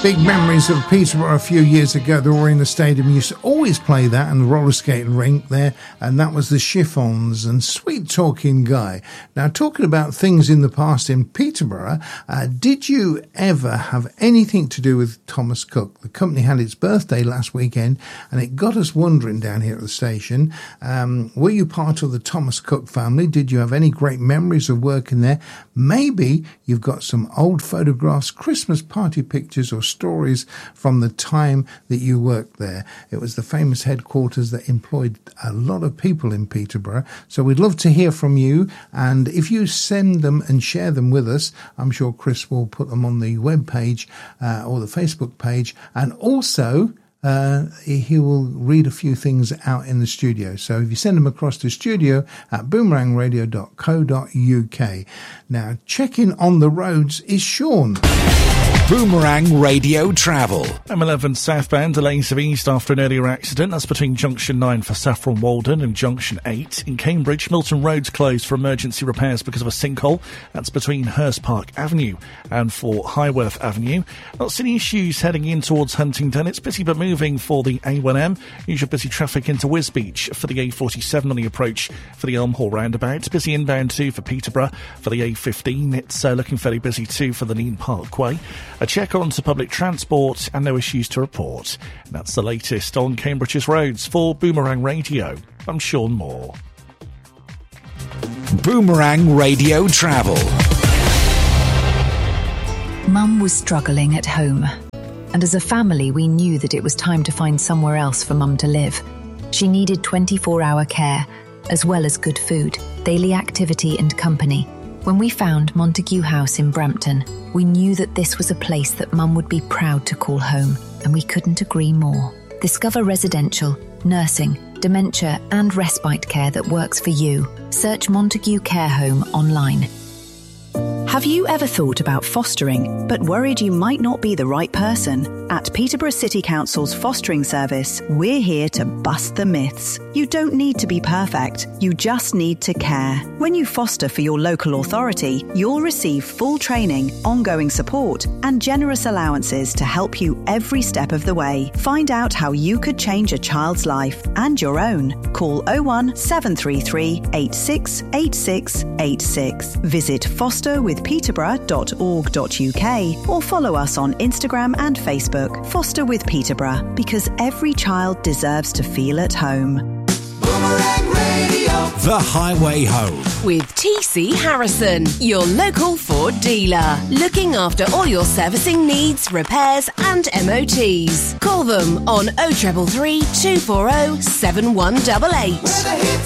Big memories of Peterborough a few years ago. The Arena Stadium used to always play that, and the roller skating rink there, and that was the Chiffons and Sweet Talking Guy. Now, talking about things in the past in Peterborough, did you ever have anything to do with Thomas Cook? The company had its birthday last weekend, and it got us wondering down here at the station, were you part of the Thomas Cook family? Did you have any great memories of working there? Maybe you've got some old photographs, Christmas party pictures, or stories from the time that you worked there. It was the famous headquarters that employed a lot of people in Peterborough. So we'd love to hear from you. And if you send them and share them with us, I'm sure Chris will put them on the webpage or the Facebook page. And also, he will read a few things out in the studio. So if you send them across to studio at boomerangradio.co.uk. Now, checking on the roads is Sean. Boomerang Radio Travel. M11 southbound, delays of east after an earlier accident. That's between Junction 9 for Saffron Walden and Junction 8. In Cambridge, Milton Road's closed for emergency repairs because of a sinkhole. That's between Hurst Park Avenue and for Highworth Avenue. Not seeing issues heading in towards Huntingdon. It's busy but moving for the A1M. Usual busy traffic into Wisbech for the A47 on the approach for the Elm Hall roundabout. Busy inbound too for Peterborough for the A15. It's looking fairly busy too for the Neen Parkway. A check on to public transport and no issues to report. And that's the latest on Cambridge's roads. For Boomerang Radio, I'm Sean Moore. Boomerang Radio Travel. Mum was struggling at home, and as a family we knew that it was time to find somewhere else for Mum to live. She needed 24-hour care, as well as good food, daily activity and company. When we found Montague House in Brampton, we knew that this was a place that Mum would be proud to call home, and we couldn't agree more. Discover residential, nursing, dementia and respite care that works for you. Search Montague Care Home online. Have you ever thought about fostering, but worried you might not be the right person? At Peterborough City Council's fostering service, we're here to bust the myths. You don't need to be perfect, you just need to care. When you foster for your local authority, you'll receive full training, ongoing support, and generous allowances to help you every step of the way. Find out how you could change a child's life and your own. Call 01 733 86 86 86. Visit fosterwithpeterborough.org.uk or follow us on Instagram and Facebook. Foster with Peterborough, because every child deserves to feel at home. Boomerang Radio. The Highway Home. With TC Harrison, your local Ford dealer. Looking after all your servicing needs, repairs and MOTs. Call them on 0333 240 7188.